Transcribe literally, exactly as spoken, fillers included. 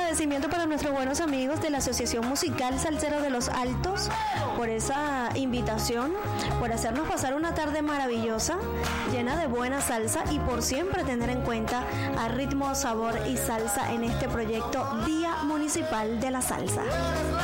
agradecimiento para nuestros buenos amigos de la Asociación Musical Salsero de los Altos por esa invitación, por hacernos pasar una tarde maravillosa, llena de buena salsa y por siempre tener en cuenta a Ritmo, Sabor y Salsa en este proyecto Día Municipal de la Salsa.